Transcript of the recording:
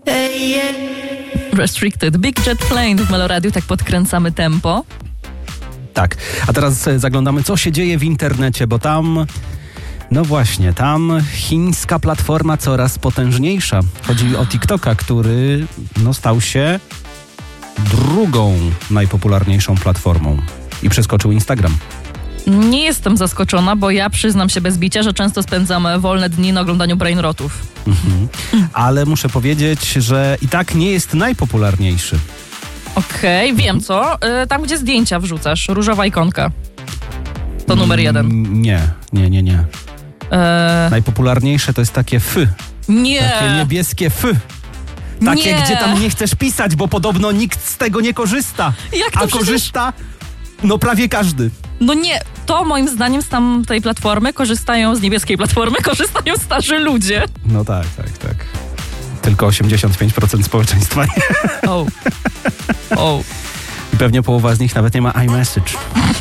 Restricted. Big Jet Plane w Meloradiu, tak podkręcamy tempo. Tak, a teraz zaglądamy, co się dzieje w internecie, bo tam... No właśnie, tam chińska platforma coraz potężniejsza. Chodzi o TikToka, który stał się drugą najpopularniejszą platformą i przeskoczył Instagram. Nie jestem zaskoczona, bo ja przyznam się bez bicia, że często spędzam wolne dni na oglądaniu brainrotów. Ale muszę powiedzieć, że i tak nie jest najpopularniejszy. Okej, wiem co. Tam, gdzie zdjęcia wrzucasz, różowa ikonka. To numer 1. Nie. Najpopularniejsze to jest takie Nie! Takie niebieskie Takie, gdzie tam nie chcesz pisać, bo podobno nikt z tego nie korzysta. Jak to a korzysta prawie każdy. No nie, to moim zdaniem z tamtej platformy z niebieskiej platformy korzystają starzy ludzie. No tak. Tylko 85% społeczeństwa nie. I pewnie połowa z nich nawet nie ma iMessage.